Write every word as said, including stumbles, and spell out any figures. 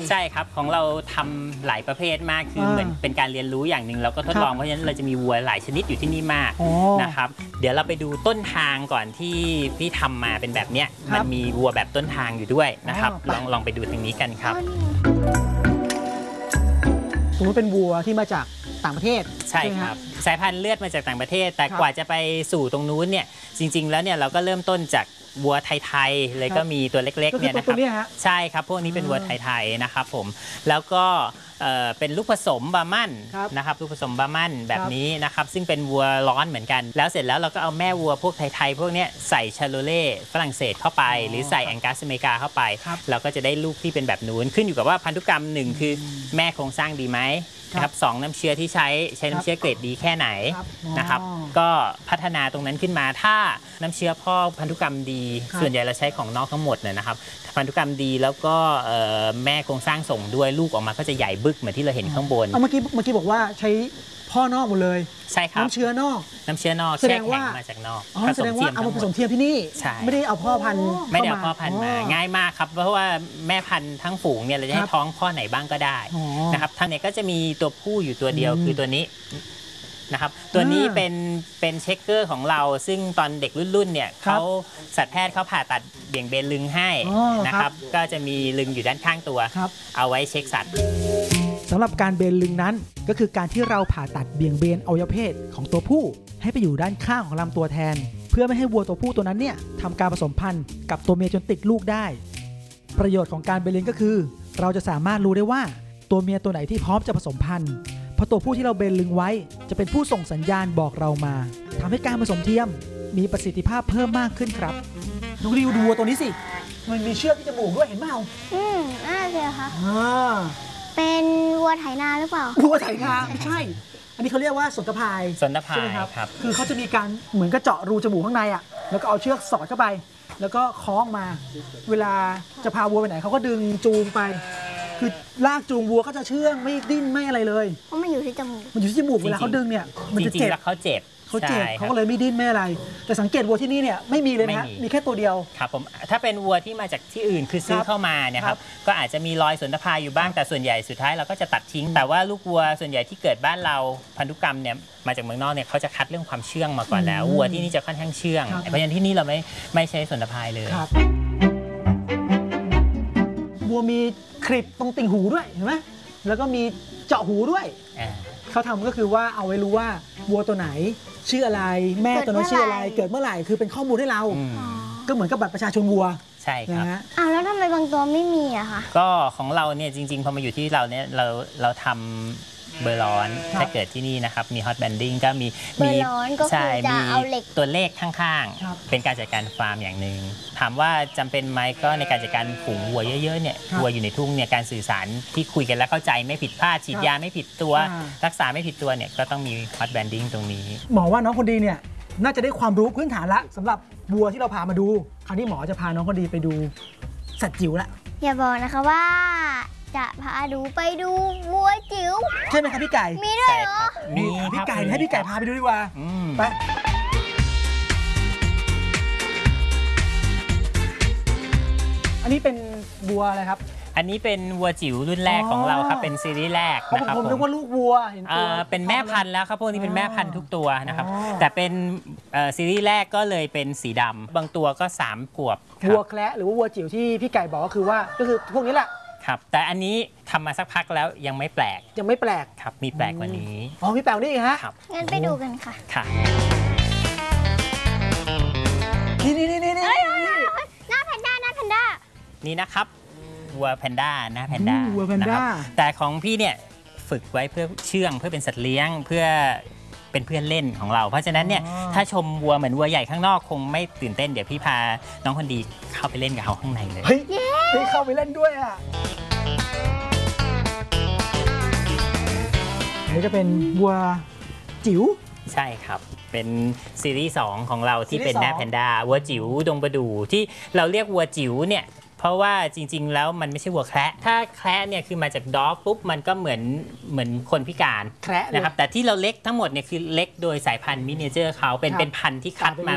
ใช่ครับของเราทำหลายประเภทมากคือเหมือนเป็นการเรียนรู้อย่างหนึ่งเราก็ทดลองเพราะฉะนั้นเราจะมีวัวหลายชนิดอยู่ที่นี่มากนะครับเดี๋ยวเราไปดูต้นทางก่อนที่พี่ทำมาเป็นแบบเนี้ยมันมีวัวแบบต้นทางอยู่ด้วยนะครับลองลองไปดูทางนี้กันครับสมมติเป็นวัวที่มาจากต่างประเทศใช่ครับสายพันธุ์เลือดมาจากต่างประเทศแต่กว่าจะไปสู่ตรงนู้นเนี่ยจริงๆแล้วเนี่ยเราก็เริ่มต้นจากวัวไทยๆเลยก็มีตัวเล็กๆเนี่ยนะครับใช่ครับพวกนี้เป็นวัวไทยๆนะครับผมแล้วก็เป็นลูกผสมบาร์มันนะครับลูกผสมบาร์มันแบบนี้นะครับซึ่งเป็นวัวร้อนเหมือนกันแล้วเสร็จแล้วเราก็เอาแม่วัวพวกไทยๆพวกนี้ใส่ชาโลเล่ฝรั่งเศสเข้าไปหรือใส่แองกัสอเมริกาเข้าไปเราก็จะได้ลูกที่เป็นแบบนู้นขึ้นอยู่กับว่าพันธุกรรมหนึ่งคือแม่โครงสร้างดีไหมนะครับสองน้ำเชื้อที่ใช้ใช้น้ำเชื้อเกรดดีแค่ไหนนะครับก็พัฒนาตรงนั้นขึ้นมาถ้าน้ำเชื้อพ่อพันธุกรรมดีส่วนใหญ่เราใช้ของนอกทั้งหมดเนี่ยนะครับพันธุกรรมดีแล้วก็แม่โครงสร้างส่งด้วยลูกออกมาก็จะใหญ่บึกเหมือนที่เราเห็นข้างบนเมื่อกี้เมื่อกี้บอกว่าใช้พ่อนอกหมดเลยใช่ครับน้ำเชื้อนอกน้ำเชื้อนอกแช่แข็งมาจากนอกแสดงว่าเอามาผสมเทียมที่นี่ไม่ได้เอาพ่อพันธุ์ไม่ได้เอาพ่อพันธุ์มาง่ายมากครับเพราะว่าแม่พันธุ์ทั้งฝูงเนี่ยเราจะให้ท้องพ่อไหนบ้างก็ได้นะครับทางนี้ก็จะมีตัวผู้อยู่ตัวเดียวคือตัวนี้นะครับตัวนี้เป็นเป็นเช็คเกอร์ของเราซึ่งตอนเด็กรุ่นๆเนี่ยเขาสัตวแพทย์เขาผ่าตัดเบี่ยงเบนลึงให้นะครับก็จะมีลึงอยู่ด้านข้างตัวเอาไว้เช็คสัตว์สำหรับการเบนลึงนั้นก็คือการที่เราผ่าตัดเบี่ยงเบนอวัยวะเพศของตัวผู้ให้ไปอยู่ด้านข้างของลำตัวแทนเพื่อไม่ให้วัวตัวผู้ตัวนั้นเนี่ยทำการผสมพันธุ์กับตัวเมียจนติดลูกได้ประโยชน์ของการเบนลึงก็คือเราจะสามารถรู้ได้ว่าตัวเมียตัวไหนที่พร้อมจะผสมพันธุ์เพราะตัวผู้ที่เราเบนลึงไว้จะเป็นผู้ส่งสัญญาณบอกเรามาทำให้การผสมเทียมมีประสิทธิภาพเพิ่มมากขึ้นครับดูดิดูวัวตัวนี้สิมันมีเชือกที่จมูกด้วยเห็นไหมเอาอืมน่าจะค่ะเป็นวัวไถนาหรือเปล่าวัวไถนาไม่ใช่อันนี้เขาเรียกว่าสนตะพายสนตะพายครับคือเขาจะมีการเหมือนกระเจาะรูจมูกข้างในอ่ะแล้วก็เอาเชือกสอดเข้าไปแล้วก็คล้องมาเวลาจะพาวัวไปไหนเขาก็ดึงจูงไปคือลากจูงวัวก็จะเชื่องไม่ดิ้นไม่อะไรเลยเพราะมันอยู่ที่จมูกมันอยู่ที่จมูกเวลาเขาดึงเนี่ยมันจะเจ็บเขาเจ็บเขาเจ็บเขาก็เลยไม่ดิ้นไม่อะไรแต่สังเกตวัวที่นี่เนี่ยไม่มีเลยนะมีแค่ตัวเดียวครับผมถ้าเป็นวัวที่มาจากที่อื่นคือซื้อเข้ามาเนี่ยครับก็อาจจะมีรอยสนตะพายอยู่บ้างแต่ส่วนใหญ่สุดท้ายเราก็จะตัดทิ้งแต่ว่าลูกวัวส่วนใหญ่ที่เกิดบ้านเราพันธุกรรมเนี่ยมาจากเมืองนอกเนี่ยเขาจะคัดเรื่องความเชื่องมาก่อนแล้ววัวที่นี่จะค่อนข้างเชื่องเพราะฉะนั้นที่นี่เราไม่ไม่ใช้สนตะพายเลยวัวมีคลิปตรงติ่งหูด้วยเห็นไหมแล้วก็มีเจาะหูด้วยเขาทำก็คือว่าเอาไว้รู้ว่าวัวตัวไหนชื่ออะไรแม่ตัวนั้นชื่ออะไรเกิดเมื่อไหร่คือเป็นข้อมูลให้เราก็เหมือนกับบัตรประชาชนวัวใช่ครับอ้าวแล้วทำไมบางตัวไม่มีอะคะก็ของเราเนี่ยจริงๆพอมาอยู่ที่เราเนี่ยเราเราทำเบอร์ร้อนถ้าเกิดที่นี่นะครับมีฮอตแบนดิ้งก็มีมีใช่มีตัวเลขข้างๆเป็นการจัดการฟาร์มอย่างหนึ่งถามว่าจำเป็นไหมก็ในการจัดการฝูงวัวเยอะๆเนี่ยวัวอยู่ในทุ่งเนี่ยการสื่อสารที่คุยกันแล้วเข้าใจไม่ผิดพลาดฉีดยาไม่ผิดตัวรักษาไม่ผิดตัวเนี่ยก็ต้องมีฮอตแบนดิ้งตรงนี้หมอว่าน้องคนดีเนี่ยน่าจะได้ความรู้พื้นฐานละสำหรับวัวที่เราพามาดูคราวนี้หมอจะพาน้องคนดีไปดูสัตว์จิ๋วละอย่าบอกนะคะว่าจะพาดูไปดูวัวจิ๋วใช่ไหมครับพี่ไก่มีด้วยเหรอมีพี่ไก่ให้พี่ไก่พาไปดูดีกว่าไปอันนี้เป็นวัวอะไรครับอันนี้เป็นวัวจิ๋วรุ่นแรกของเราครับเป็นซีรีส์แรกนะครับผมนึกว่าลูกวัวเห็นตัวเป็นแม่พันธุ์แล้วครับพวกนี้เป็นแม่พันธุ์ทุกตัวนะครับแต่เป็นซีรีส์แรกก็เลยเป็นสีดำบางตัวก็สามขวบวัวแคระหรือว่าวัวจิ๋วที่พี่ไก่บอกก็คือว่าก็คือพวกนี้แหละครับแต่อันนี้ทำมาสักพักแล้วยังไม่แปลกยังไม่แปลกครับมีแปลกกว่านี้อ๋อมีแปลกนี่ฮะงั้นไปดูกันค่ะค่ะนี่นี่นี่นี่หน้าแพนด้าหน้าแพนด้านี่นะครับวัวแพนด้านะแพนด้าวัวแพนด้าแต่ของพี่เนี่ยฝึกไว้เพื่อเชื่องเพื่อเป็นสัตว์เลี้ยงเพื่อเป็นเพื่อนเล่นของเราเพราะฉะนั้นเนี่ยถ้าชมวัวเหมือนวัวใหญ่ข้างนอกคงไม่ตื่นเต้นเดี๋ยวพี่พาน้องคนดีเข้าไปเล่นกับเขาข้างในเลยเฮ้ยได้เข้าไปเล่นด้วยอ่ะนี่จะเป็นวัวจิ๋วใช่ครับเป็นซีรีส์สองของเราที่เป็นแม่แพนด้าวัวจิ๋วดงประดู่ที่เราเรียกวัวจิ๋วเนี่ยเพราะว่าจริงๆแล้วมันไม่ใช่วัวแคระถ้าแคระเนี่ยคือมาจากด็อกปุ๊บมันก็เหมือนเหมือนคนพิการนะครับแต่ที่เราเล็กทั้งหมดเนี่ยคือเล็กโดยสายพันธุ์มินิเจอร์เขาเป็นเป็นพันธุ์ที่คัดมา